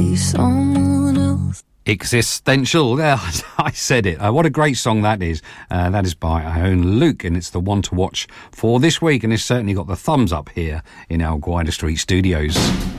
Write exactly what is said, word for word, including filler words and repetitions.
be someone else. Existential. There, I said it. Uh, what a great song that is. Uh, that is by our own Luke, and it's the one to watch for this week, and it's certainly got the thumbs up here in our Gwyder Street studios.